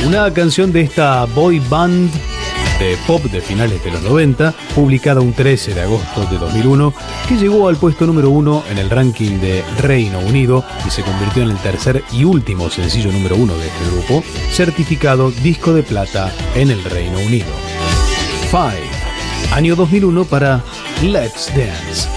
Una canción de esta boy band de pop de finales de los 90, publicada un 13 de agosto de 2001, que llegó al puesto número 1 en el ranking de Reino Unido y se convirtió en el tercer y último sencillo número 1 de este grupo, certificado disco de plata en el Reino Unido. Five, año 2001 para Let's Dance.